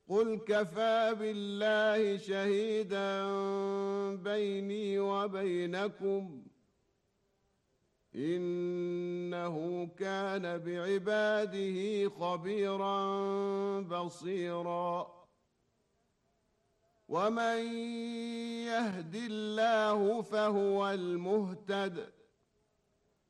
قل كفى بالله شهيدا بيني وبينكم إنه كان بعباده خبيرا بصيرا ومن يهد الله فهو المهتد